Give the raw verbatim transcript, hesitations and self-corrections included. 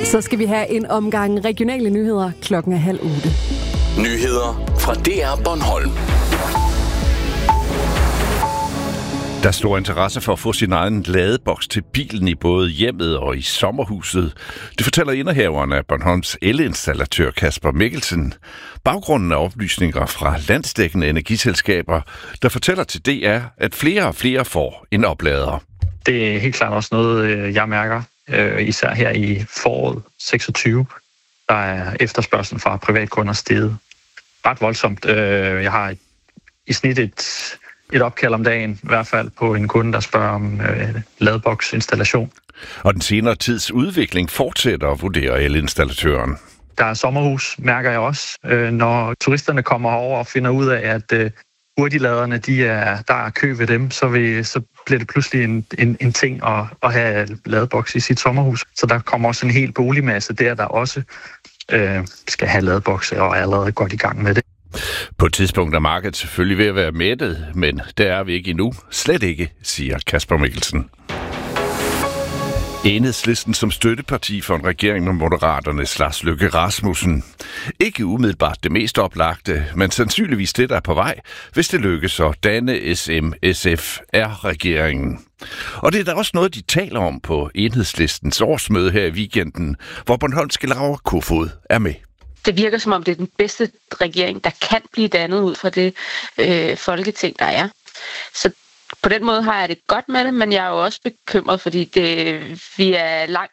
Så skal vi have en omgang regionale nyheder. Klokken er halv otte. Nyheder fra D R Bornholm. Der er stor interesse for at få sin egen ladeboks til bilen i både hjemmet og i sommerhuset. Det fortæller indehaveren af Bornholms elinstallatør Kasper Mikkelsen. Baggrunden af oplysninger fra landsdækkende energiselskaber, der fortæller til D R, at flere og flere får en oplader. Det er helt klart også noget, jeg mærker, især her i foråret seksogtyve. Der er efterspørgselen fra privatkunder steget ret voldsomt. Jeg har i snit et, et opkald om dagen, i hvert fald på en kunde, der spørger om øh, ladeboksinstallation. Og den senere tids udvikling fortsætter, vurderer elinstallatøren. Der er sommerhus, mærker jeg også. Øh, når turisterne kommer over og finder ud af, at øh, hurtigladerne, de er, der er kø ved dem, så, vil, så bliver det pludselig en, en, en ting at, at have ladeboks i sit sommerhus. Så der kommer også en hel boligmasse der, der også øh, skal have ladebokse og er allerede godt i gang med det. På et tidspunkt er markedet selvfølgelig ved at være mættet, men der er vi ikke endnu. Slet ikke, siger Kasper Mikkelsen. Enhedslisten som støtteparti for en regering med Moderaternes Lars Løkke Rasmussen. Ikke umiddelbart det mest oplagte, men sandsynligvis det, der er på vej, hvis det lykkes at danne S M S F R-regeringen. Og det er da også noget, de taler om på Enhedslistens årsmøde her i weekenden, hvor Bornholmske Laura Kofod er med. Det virker som om, det er den bedste regering, der kan blive dannet ud fra det øh, folketing, der er. Så på den måde har jeg det godt med det, men jeg er jo også bekymret, fordi det, vi er langt